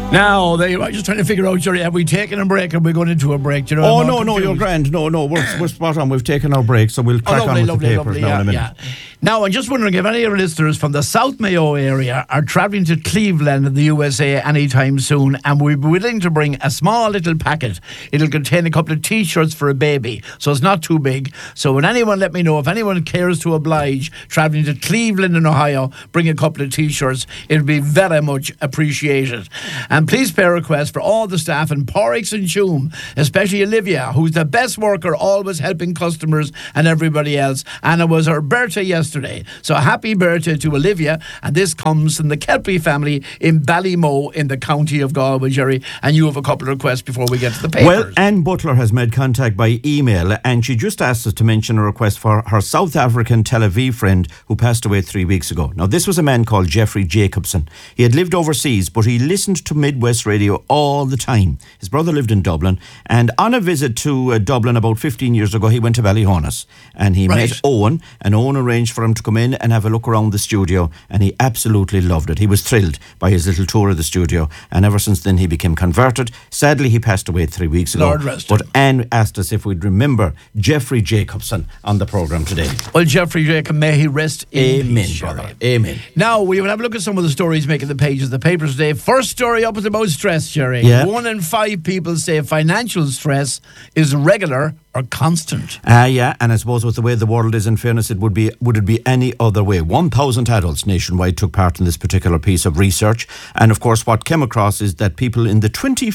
Now, I'm just trying to figure out, Jerry, have we taken a break? Are we going into a break? You know, Oh, no, you're grand. No, we're spot on. We've taken our break, so we'll crack on with the papers now in a minute. Yeah. Now, I'm just wondering if any of our listeners from the South Mayo area are travelling to Cleveland in the USA anytime soon, and we'd be willing to bring a small little packet. It'll contain a couple of T-shirts for a baby, so it's not too big. So when anyone, let me know, if anyone cares to oblige travelling to Cleveland in Ohio, bring a couple of T-shirts. It'll be very much appreciated. And please pay a request for all the staff in Porrix and Tuam, especially Olivia, who's the best worker, always helping customers and everybody else. And it was her birthday yesterday. So happy birthday to Olivia. And this comes from the Kelpie family in Ballymoe in the county of Galway, Jerry. And you have a couple of requests before we get to the papers. Well, Anne Butler has made contact by email, and she just asked us to mention a request for her South African Tel Aviv friend who passed away 3 weeks ago. Now, this was a man called Jeffrey Jacobson. He had lived overseas, but he listened to Midwest Radio all the time. His brother lived in Dublin, and on a visit to Dublin about 15 years ago, he went to Ballyhonus, and he met Owen, and Owen arranged for him to come in and have a look around the studio, and he absolutely loved it. He was thrilled by his little tour of the studio, and ever since then he became converted. Sadly, he passed away 3 weeks ago. Lord rest him. But Anne asked us if we'd remember Jeffrey Jacobson on the programme today. Well, Jeffrey Jacob, may he rest in Amen, peace, brother. Jerry. Amen. Now, we will have a look at some of the stories making the pages of the papers today. First story up is about stress, Jerry. Yeah. 1 in 5 people say financial stress is regular or constant. Yeah, and I suppose with the way the world is, in fairness, would it be any other way? 1,000 adults nationwide took part in this particular piece of research, and of course what came across is that people in the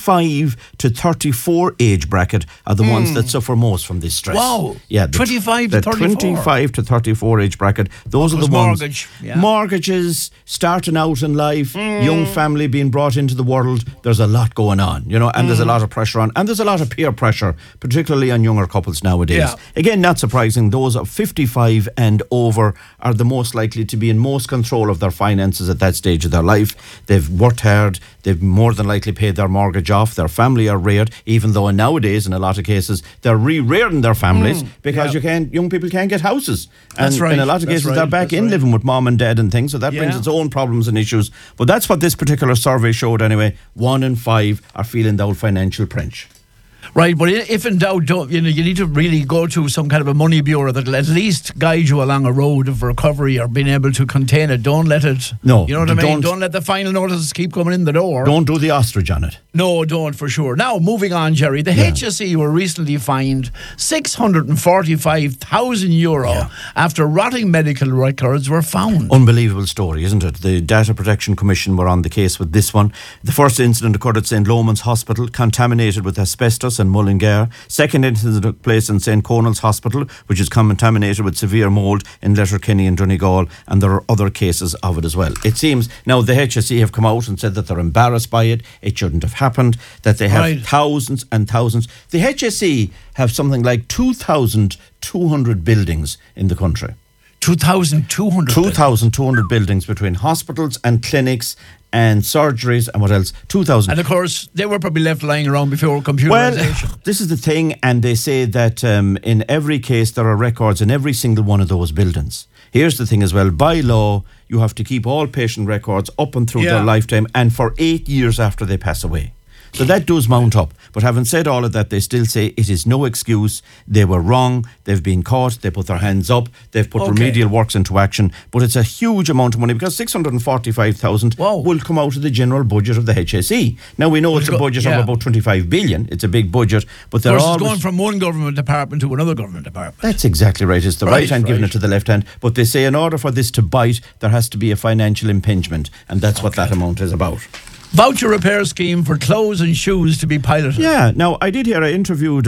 25 to 34 age bracket are the ones that suffer most from this stress. Wow. Yeah, 25 to 34. 25 to 34 age bracket, those are the ones. Mortgage, yeah. Mortgages, starting out in life, young family being brought into the world, there's a lot going on, you know, and there's a lot of pressure on, and there's a lot of peer pressure, particularly on younger couples nowadays. Yeah. Again, not surprising, those of 55 and over are the most likely to be in most control of their finances at that stage of their life. They've worked hard, they've more than likely paid their mortgage off, their family are reared, even though nowadays in a lot of cases they're re-rearing their families because young people can't get houses. And That's right. in a lot of cases they're back in living with mom and dad and things, so that brings its own problems and issues. But that's what this particular survey showed anyway. 1 in 5 are feeling the old financial pinch. Right, but if in doubt, you need to really go to some kind of a money bureau that'll at least guide you along a road of recovery or being able to contain it. Don't let it. No, you know what I mean. Don't let the final notices keep coming in the door. Don't do the ostrich on it. No, don't for sure. Now, moving on, Jerry. The HSE were recently fined €645,000 after rotting medical records were found. Unbelievable story, isn't it? The Data Protection Commission were on the case with this one. The first incident occurred at St. Lomond's Hospital, contaminated with asbestos and Mullingar. Second incident took place in St. Conal's Hospital, which is contaminated with severe mould in Letterkenny and Donegal, and there are other cases of it as well. It seems now the HSE have come out and said that they're embarrassed by it. It shouldn't have happened, that they have thousands and thousands. The HSE have something like 2,200 buildings in the country. 2,200 2,200 buildings between hospitals and clinics and surgeries and what else? 2,000. And of course, they were probably left lying around before computerisation. Well, this is the thing, and they say that in every case there are records in every single one of those buildings. Here's the thing as well, by law, you have to keep all patient records up and through their lifetime and for 8 years after they pass away. So that does mount up. But having said all of that, they still say it is no excuse. They were wrong. They've been caught. They put their hands up. They've put remedial works into action. But it's a huge amount of money because 645,000 will come out of the general budget of the HSE. Now, we know it's a budget of about 25 billion. It's a big budget. But they're always going from one government department to another government department. That's exactly right. It's the right hand giving it to the left hand. But they say in order for this to bite, there has to be a financial impingement. And that's what that amount is about. Voucher repair scheme for clothes and shoes to be piloted. Yeah, now I did hear, I interviewed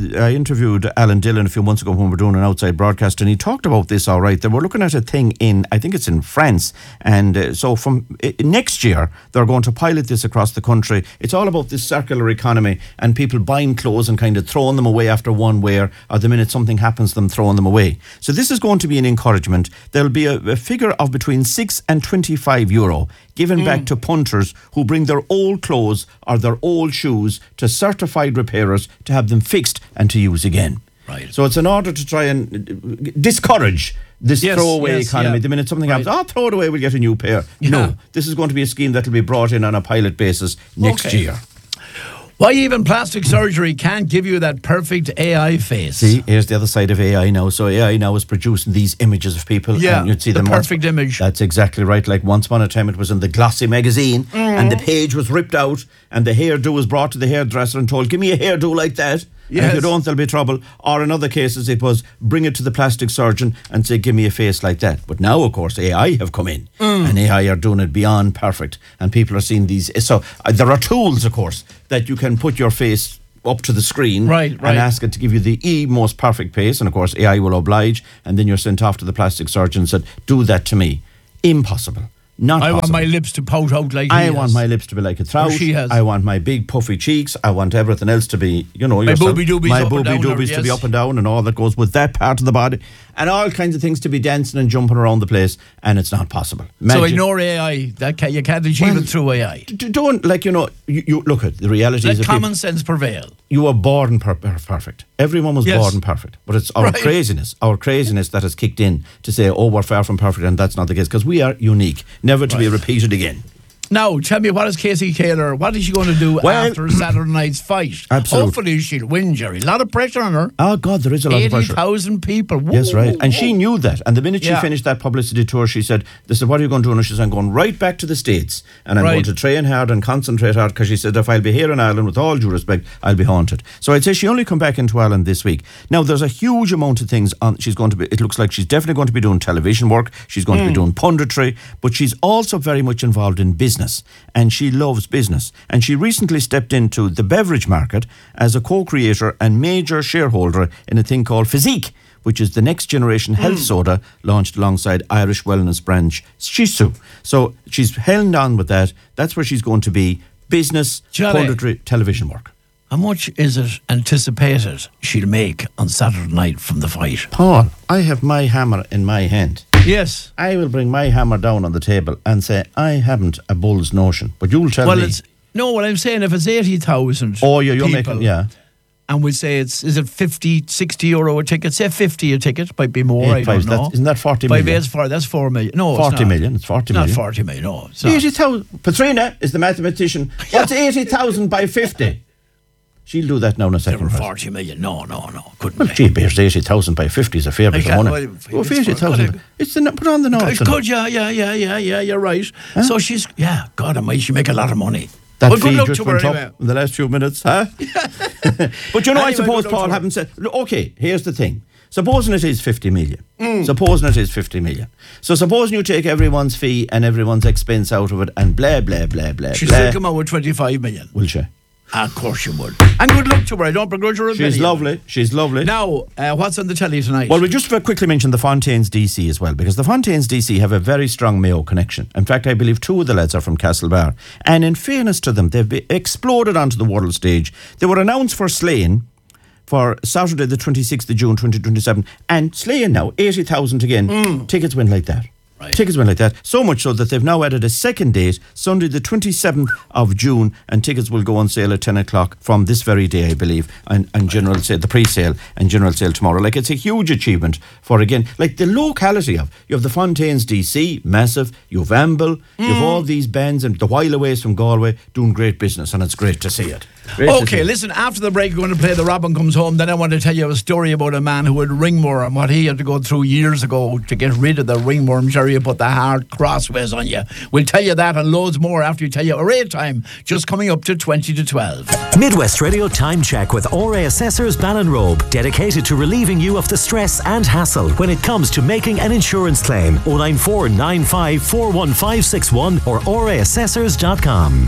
Alan Dillon a few months ago when we were doing an outside broadcast, and he talked about this all right. They were looking at a thing in, I think it's in France, and so from next year they're going to pilot this across the country. It's all about this circular economy and people buying clothes and kind of throwing them away after one wear, or the minute something happens to them, throwing them away. So this is going to be an encouragement. There'll be a figure of between €6 and €25 given back to punters who bring their old clothes or their old shoes to certified repairers to have them fixed and to use again. Right. So it's in order to try and discourage This throwaway yes, economy. yeah. The minute something happens, throw it away, we'll get a new pair. Yeah. No, this is going to be a scheme that will be brought in on a pilot basis next year. Why even plastic surgery can't give you that perfect AI face. See, here's the other side of AI now. So AI now is producing these images of people. Yeah, and you'd see the them perfect image. That's exactly right. Like once upon a time it was in the glossy magazine and the page was ripped out and the hairdo was brought to the hairdresser and told, give me a hairdo like that. And if you don't, there'll be trouble. Or in other cases, it was bring it to the plastic surgeon and say, give me a face like that. But now, of course, AI have come in and AI are doing it beyond perfect. And people are seeing these. So there are tools, of course, that you can put your face up to the screen and ask it to give you the most perfect face. And, of course, AI will oblige. And then you're sent off to the plastic surgeon and said, do that to me. Impossible. Not possible. want my lips to pout out like I want my lips to be like a trout. She has. I want my big puffy cheeks. I want everything else to be, my booby doobies to be up and down and all that goes with that part of the body. And all kinds of things to be dancing and jumping around the place. And it's not possible. So ignore AI. You can't achieve it through AI. Don't, you look at the reality is let common sense prevail. You were born perfect. Everyone was born perfect. But it's our craziness that has kicked in to say, we're far from perfect, and that's not the case. Because we are unique, never to be repeated again. Now, tell me, what is Casey Taylor? What is she going to do after Saturday night's fight? Absolutely. Hopefully she'll win, Jerry. A lot of pressure on her. Oh, God, there is a lot of pressure. 80,000 people. Whoa, yes, right. And she knew that. And the minute she finished that publicity tour, she said, what are you going to do? And she said, I'm going right back to the States. And I'm going to train hard and concentrate hard, because she said, if I'll be here in Ireland, with all due respect, I'll be haunted. So I'd say she only come back into Ireland this week. Now, there's a huge amount of things on. She's going to be, it looks like she's definitely going to be doing television work. She's going to be doing punditry. But she's also very much involved in business. And she loves business. And she recently stepped into the beverage market as a co-creator and major shareholder in a thing called Physique, which is the next generation health soda launched alongside Irish wellness brand Shisu. So she's held on with that. That's where she's going to be. Business, punditry, television work. How much is it anticipated she'll make on Saturday night from the fight? Paul, I have my hammer in my hand. Yes. I will bring my hammer down on the table and say, I haven't a bull's notion. But you'll tell me. What I'm saying, if it's 80,000 you're people, making, and we say is it 50, 60 euro a ticket? Say 50 a ticket, might be more, I don't know. Isn't that 40 million? That's 4 million. No, 40 million. It's 40 million. Not 40 million, no. 80,000. Patrina is the mathematician. What's 80,000 by 50? She'll do that now in a second. 40 million. No. Couldn't be. Gee, there's 80,000 by 50 is a fair bit of money. 80,000. Put on the notes. Could, yeah, you're right. Huh? So she's, God almighty, she make a lot of money. That fee just went up in the last few minutes, huh? But I suppose, Paul, having said, okay, here's the thing. Supposing it is 50 million. So supposing you take everyone's fee and everyone's expense out of it and blah, blah, blah, blah, she'll still come out with 25 million. Will she? Of course she would. And good luck to her. I don't begrudge her a bit. She's lovely. Now, what's on the telly tonight? Well, we just quickly mention the Fontaines DC as well, because the Fontaines DC have a very strong Mayo connection. In fact, I believe 2 of the lads are from Castlebar. And in fairness to them, they've exploded onto the world stage. They were announced for Slane for Saturday the 26th of June 2027. And Slane now, 80,000 again. Tickets went like that. Tickets went like that. So much so that they've now added a second date, Sunday the 27th of June, and tickets will go on sale at 10 o'clock from this very day, I believe, and general sale, the pre-sale and general sale tomorrow. Like, it's a huge achievement for, again, like the locality of, you have the Fontaines DC, massive, you have Amble, you have all these bands, and the Whileaways from Galway doing great business, and it's great to see it. Listen, after the break, we're going to play The Robin Comes Home. Then I want to tell you a story about a man who had ringworm and what he had to go through years ago to get rid of the ringworm. Jerry, put the hard crossways on you. We'll tell you that and loads more after you tell you array time, just coming up to 20 to 12. Midwest Radio Time Check with RA Assessors Ballinrobe, dedicated to relieving you of the stress and hassle when it comes to making an insurance claim. 094 95 41561 or raassessors.com.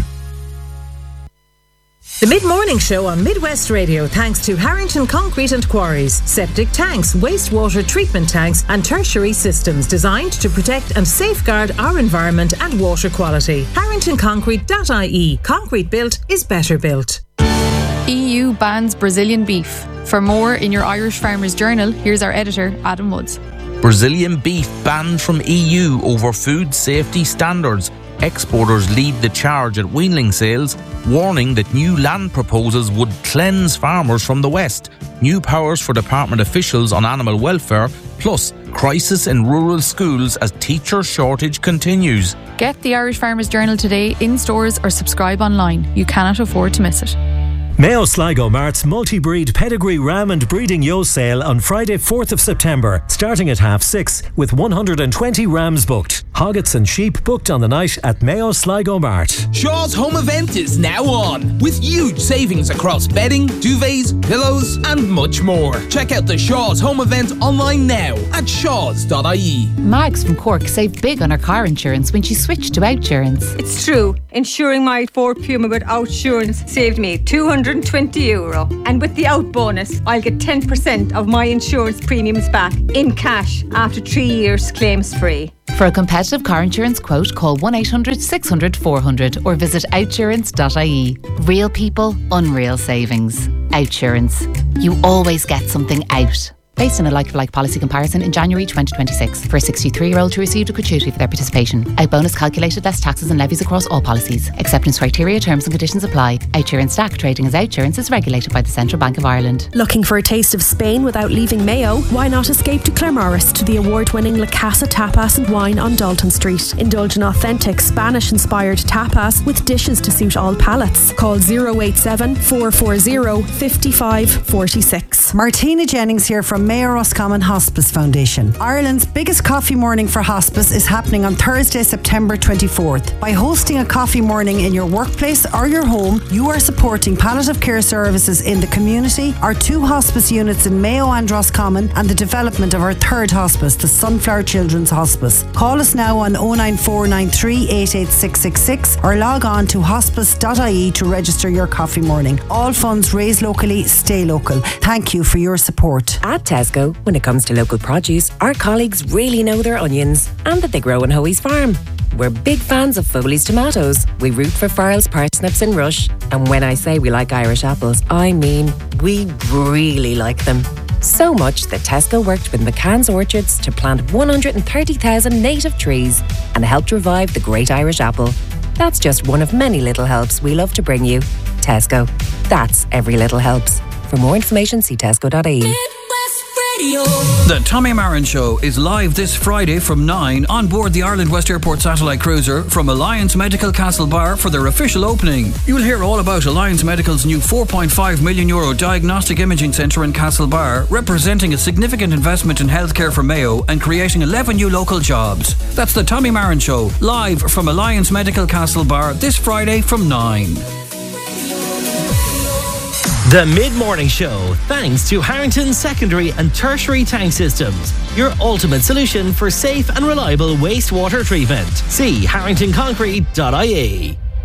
The Mid-Morning Show on Midwest Radio, thanks to Harrington Concrete and Quarries, septic tanks, wastewater treatment tanks and tertiary systems designed to protect and safeguard our environment and water quality. HarringtonConcrete.ie. Concrete built is better built. EU bans Brazilian beef. For more in your Irish Farmers Journal, here's our editor, Adam Woods. Brazilian beef banned from EU over food safety standards. Exporters lead the charge at weanling sales, warning that new land proposals would cleanse farmers from the West. New powers for department officials on animal welfare, plus crisis in rural schools as teacher shortage continues. Get the Irish Farmers Journal today in stores or subscribe online. You cannot afford to miss it. Mayo Sligo Mart's multi-breed pedigree ram and breeding ewe sale on Friday 4th of September, starting at 6:30 with 120 rams booked. Hoggets and sheep booked on the night at Mayo Sligo Mart. Shaw's home event is now on, with huge savings across bedding, duvets, pillows and much more. Check out the Shaw's home event online now at shaws.ie. Mags from Cork saved big on her car insurance when she switched to Outsurance. It's true. Insuring my Ford Puma with Outsurance saved me €220. And with the Out bonus, I'll get 10% of my insurance premiums back in cash after 3 years claims free. For a competitive car insurance quote, call 1-800 600 400 or visit outsurance.ie. Real people, unreal savings. Outsurance. You always get something out. Based on a like-for-like policy comparison in January 2026. For a 63-year-old who received a gratuity for their participation. Out bonus calculated less taxes and levies across all policies. Acceptance criteria, terms and conditions apply. Outsurance Stack trading as Outsurance is regulated by the Central Bank of Ireland. Looking for a taste of Spain without leaving Mayo? Why not escape to Claremorris to the award-winning La Casa Tapas and Wine on Dalton Street. Indulge in authentic Spanish-inspired tapas with dishes to suit all palates. Call 087 440 5546. Martina Jennings here from Mayo Roscommon Hospice Foundation. Ireland's biggest coffee morning for hospice is happening on Thursday, September 24th. By hosting a coffee morning in your workplace or your home, you are supporting palliative care services in the community, our 2 hospice units in Mayo and Roscommon, and the development of our 3rd hospice, the Sunflower Children's Hospice. Call us now on 09493 886666 or log on to hospice.ie to register your coffee morning. All funds raised locally, stay local. Thank you for your support. At Tesco, when it comes to local produce, our colleagues really know their onions and that they grow on Hoey's farm. We're big fans of Foley's tomatoes. We root for Farrell's parsnips and Rush. And when I say we like Irish apples, I mean we really like them. So much that Tesco worked with McCann's Orchards to plant 130,000 native trees and helped revive the great Irish apple. That's just one of many little helps we love to bring you. Tesco. That's every little helps. For more information, see tesco.ie. The Tommy Marin Show is live this Friday from 9 on board the Ireland West Airport satellite cruiser from Alliance Medical Castlebar for their official opening. You'll hear all about Alliance Medical's new €4.5 million diagnostic imaging centre in Castlebar, representing a significant investment in healthcare for Mayo and creating 11 new local jobs. That's the Tommy Marin Show, live from Alliance Medical Castlebar this Friday from 9. The Mid-Morning Show, thanks to Harrington Secondary and Tertiary Tank Systems, your ultimate solution for safe and reliable wastewater treatment. See harringtonconcrete.ie.